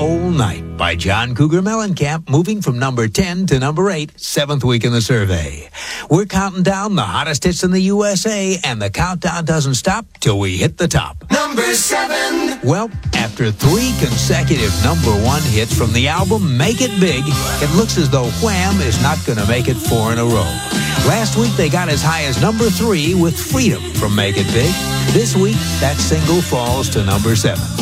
Whole Night by John Cougar Mellencamp, moving from number 10 to number 8, 7th week in the survey. We're counting down the hottest hits in the USA, and the countdown doesn't stop till we hit the top. Number 7. Well, after 3 consecutive number 1 hits from the album Make It Big, it looks as though Wham is not going to make it 4 in a row. Last week, they got as high as number 3 with Freedom from Make It Big. This week, that single falls to number 7.